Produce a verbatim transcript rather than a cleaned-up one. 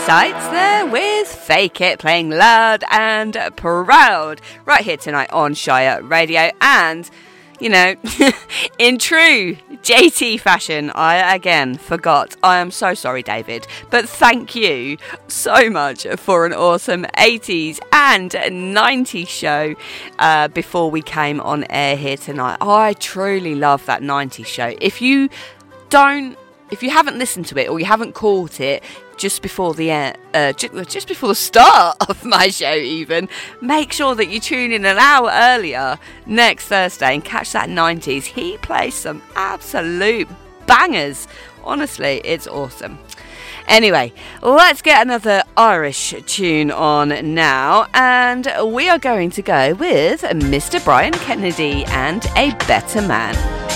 Sights there with Fake It, playing loud and proud right here tonight on Shire Radio. And, you know, in true J T fashion, I again forgot. I am so sorry, David, but thank you so much for an awesome eighties and nineties show uh, before we came on air here tonight. I truly love that nineties show. If you don't, if you haven't listened to it or you haven't caught it just before the uh, uh, just before the start of my show even, make sure that you tune in an hour earlier next Thursday and catch that nineties. He plays some absolute bangers. Honestly, it's awesome. Anyway, let's get another Irish tune on now, and we are going to go with Mister Brian Kennedy and A Better Man.